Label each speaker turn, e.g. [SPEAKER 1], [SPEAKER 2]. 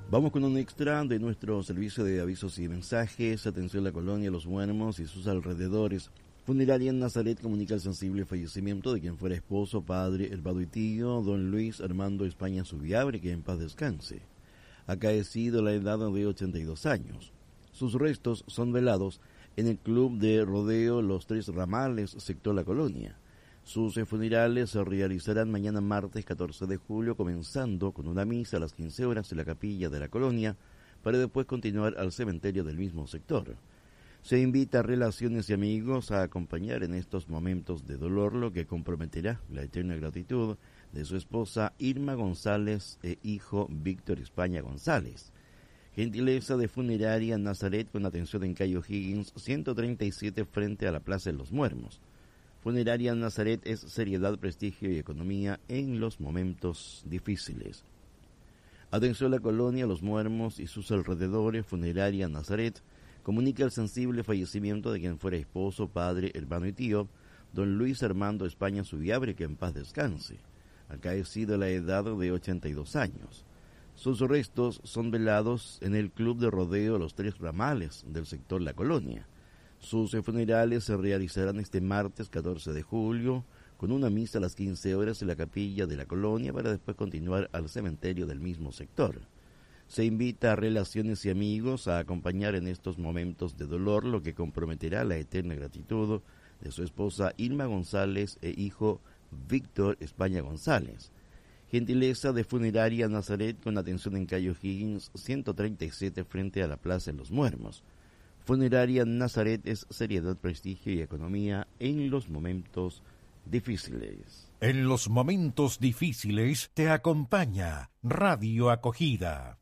[SPEAKER 1] Vamos con un extra de nuestro servicio de avisos y mensajes. Atención, la colonia Los Muermos y sus alrededores. Funeraria en Nazaret comunica el sensible fallecimiento de quien fuera esposo, padre, hermano y tío, don Luis Armando España Subiabre, que en paz descanse. Acaecido la edad de 82 años. Sus restos son velados en el Club de Rodeo Los Tres Ramales, sector La Colonia. Sus funerales se realizarán mañana martes 14 de julio, comenzando con una misa a las 15 horas en la capilla de La Colonia, para después continuar al cementerio del mismo sector. Se invita a relaciones y amigos a acompañar en estos momentos de dolor, lo que comprometerá la eterna gratitud de su esposa Irma González e hijo Víctor España González. Gentileza de Funeraria Nazaret, con atención en calle O'Higgins 137 frente a la Plaza de los Muermos. Funeraria Nazaret es seriedad, prestigio y economía en los momentos difíciles. Atención, la colonia Los Muermos y sus alrededores. Funeraria Nazaret comunica el sensible fallecimiento de quien fuera esposo, padre, hermano y tío, don Luis Armando España Subiabre, que en paz descanse. Acaecido la edad de 82 años. Sus restos son velados en el Club de Rodeo Los Tres Ramales del sector La Colonia. Sus funerales se realizarán este martes 14 de julio con una misa a las 15 horas en la capilla de La Colonia, para después continuar al cementerio del mismo sector. Se invita a relaciones y amigos a acompañar en estos momentos de dolor, lo que comprometerá la eterna gratitud de su esposa Irma González e hijo Víctor España González. Gentileza de Funeraria Nazaret, con atención en calle O'Higgins 137 frente a la Plaza de los Muermos. Funeraria Nazaret es seriedad, prestigio y economía en los momentos difíciles.
[SPEAKER 2] En los momentos difíciles te acompaña Radio Acogida.